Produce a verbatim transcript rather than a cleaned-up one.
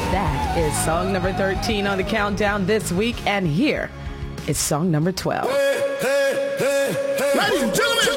That is song number thirteen on the countdown this week, and here is song number twelve. Hey, hey, hey, hey. Ladies and gentlemen,